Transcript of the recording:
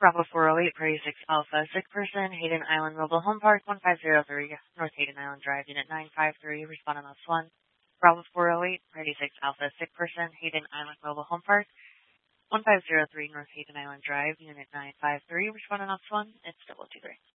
Bravo 408, Prairie 6 Alpha, sick person, Hayden Island Mobile Home Park, 1503, North Hayden Island Drive, Unit 953, respondent on SWAN. Bravo 408, Prairie 6 Alpha, sick person, Hayden Island Mobile Home Park, 1503, North Hayden Island Drive, Unit 953, respondent on SWAN. It's 223.